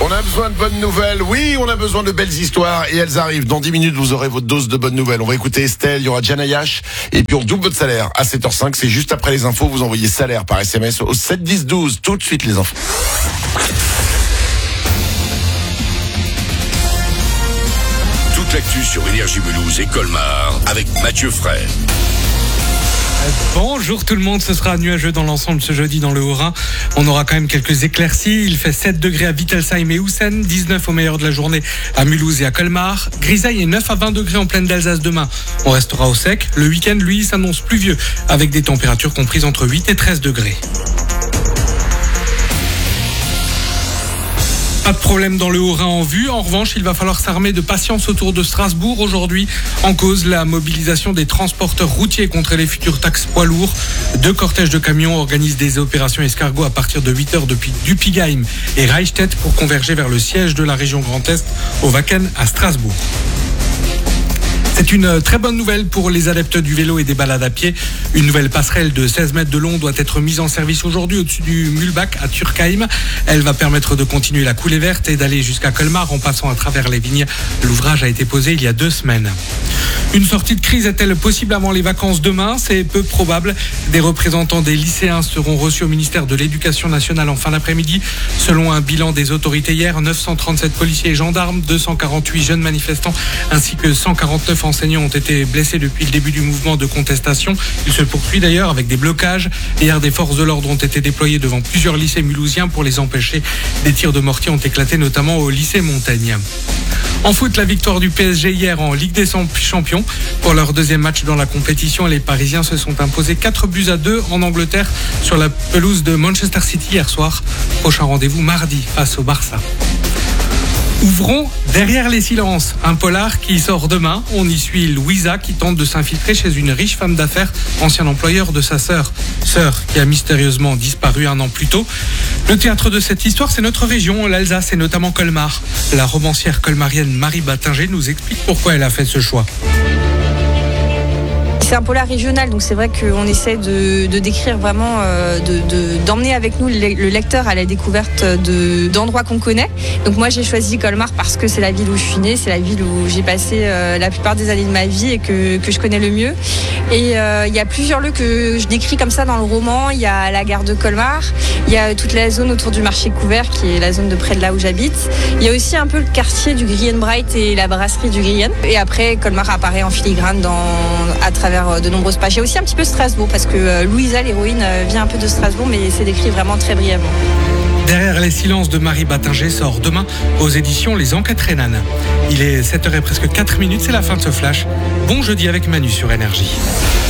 On a besoin de bonnes nouvelles. Oui, on a besoin de belles histoires et elles arrivent. Dans 10 minutes, vous aurez votre dose de bonnes nouvelles. On va écouter Estelle, il y aura Janayash et puis on double votre salaire à 7h05. C'est juste après les infos. Vous envoyez salaire par SMS au 7 10 12. Tout de suite les infos. Toute l'actu sur Énergie Mulhouse et Colmar avec Mathieu Frey. Bonjour tout le monde, ce sera nuageux dans l'ensemble ce jeudi dans le Haut-Rhin. On aura quand même quelques éclaircies. Il fait 7 degrés à Wittelsheim et Houssen, 19 au meilleur de la journée à Mulhouse et à Colmar. Grisaille et 9 à 20 degrés en plaine d'Alsace demain. On restera au sec. Le week-end, lui, s'annonce pluvieux avec des températures comprises entre 8 et 13 degrés. Pas de problème dans le Haut-Rhin en vue. En revanche, il va falloir s'armer de patience autour de Strasbourg aujourd'hui. En cause, la mobilisation des transporteurs routiers contre les futures taxes poids lourds. 2 cortèges de camions organisent des opérations escargots à partir de 8h depuis Dupigheim et Reichstätt pour converger vers le siège de la région Grand Est au Wacken à Strasbourg. C'est une très bonne nouvelle pour les adeptes du vélo et des balades à pied. Une nouvelle passerelle de 16 mètres de long doit être mise en service aujourd'hui au-dessus du Mühlbach à Turkheim. Elle va permettre de continuer la coulée verte et d'aller jusqu'à Colmar en passant à travers les vignes. L'ouvrage a été posé il y a 2 semaines. Une sortie de crise est-elle possible avant les vacances demain ? C'est peu probable. Des représentants des lycéens seront reçus au ministère de l'Éducation nationale en fin d'après-midi. Selon un bilan des autorités hier, 937 policiers et gendarmes, 248 jeunes manifestants ainsi que 149 enseignants ont été blessés depuis le début du mouvement de contestation. Il se poursuit d'ailleurs avec des blocages. Hier, des forces de l'ordre ont été déployées devant plusieurs lycées mulhousiens pour les empêcher. Des tirs de mortier ont éclaté notamment au lycée Montaigne. En foot, la victoire du PSG hier en Ligue des Champions. Pour leur deuxième match dans la compétition, les Parisiens se sont imposés 4-2 en Angleterre sur la pelouse de Manchester City hier soir. Prochain rendez-vous mardi face au Barça. Ouvrons Derrière les silences, un polar qui sort demain. On y suit Louisa qui tente de s'infiltrer chez une riche femme d'affaires, ancien employeur de sa sœur qui a mystérieusement disparu 1 an plus tôt. Le théâtre de cette histoire, c'est notre région, l'Alsace et notamment Colmar. La romancière colmarienne Marie Battinger nous explique pourquoi elle a fait ce choix. C'est un polar régional, donc c'est vrai qu'on essaie de décrire vraiment, d'emmener avec nous le lecteur à la découverte d'endroits qu'on connaît. Donc moi j'ai choisi Colmar parce que c'est la ville où je suis née, c'est la ville où j'ai passé la plupart des années de ma vie et que je connais le mieux. Et il y a plusieurs lieux que je décris comme ça dans le roman. Il y a la gare de Colmar, il y a toute la zone autour du marché couvert qui est la zone de près de là où j'habite. Il y a aussi un peu le quartier du Grienbreit et la brasserie du Grien. Et après Colmar apparaît en filigrane à travers de nombreuses pages. Il y a aussi un petit peu Strasbourg parce que Louisa, l'héroïne, vient un peu de Strasbourg, mais c'est décrit vraiment très brièvement. Derrière les silences de Marie Battinger sort demain aux éditions Les Enquêtes Rhénanes. Il est 7h et presque 4 minutes, c'est la fin de ce flash. Bon jeudi avec Manu sur Énergie.